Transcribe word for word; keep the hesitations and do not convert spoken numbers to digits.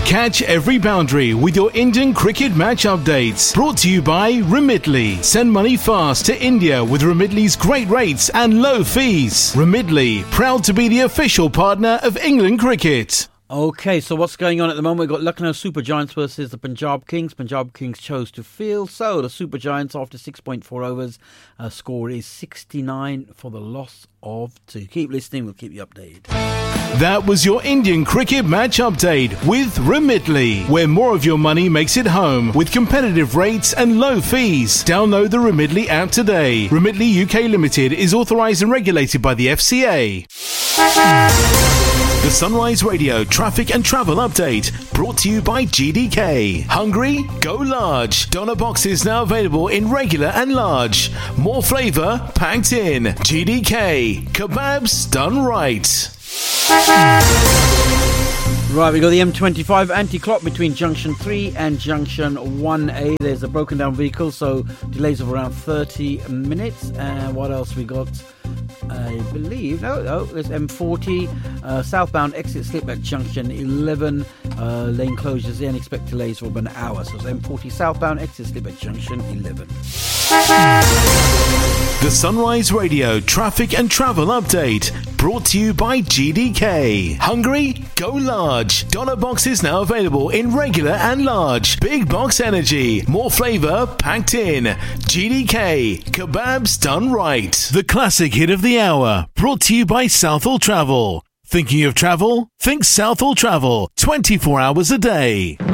Catch every boundary with your Indian cricket match updates. Brought to you by Remitly. Send money fast to India with Remitly's great rates and low fees. Remitly, proud to be the official partner of England Cricket. Okay, so what's going on at the moment? We've got Lucknow Super Giants versus the Punjab Kings. Punjab Kings chose to field. So the Super Giants, after six point four overs, uh, score is sixty-nine for the loss of two. Keep listening, we'll keep you updated. That was your Indian cricket match update with Remitly, where more of your money makes it home with competitive rates and low fees. Download the Remitly app today. Remitly U K Limited is authorised and regulated by the F C A. The Sunrise Radio Traffic and Travel Update, brought to you by G D K. Hungry? Go large. Doner boxes now available in regular and large. More flavour packed in. G D K. Kebabs done right. Right, we got the M twenty-five anti-clock between Junction three and Junction one A. There's a broken down vehicle, so delays of around thirty minutes. And what else we got? I believe, no, no, there's M forty, uh, southbound exit slip at Junction eleven, uh, lane closures there and expect delays for about an hour. So it's M forty southbound exit slip at Junction eleven. The Sunrise Radio Traffic and Travel Update, brought to you by G D K. Hungry? Go large. Doner boxes now available in regular and large. Big box energy. More flavour packed in. G D K. Kebabs done right. The classic hit of the hour, brought to you by Southall Travel. Thinking of travel? Think Southall Travel. twenty-four hours a day.